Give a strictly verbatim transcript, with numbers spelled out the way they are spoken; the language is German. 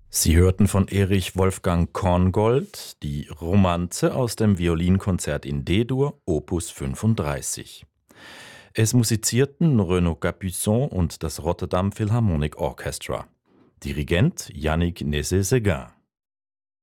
Sie hörten von Erich Wolfgang Korngold die Romanze aus dem Violinkonzert in D-Dur, Opus fünfunddreißig. Es musizierten Renaud Capuçon und das Rotterdam Philharmonic Orchestra. Dirigent Yannick Nézet-Séguin.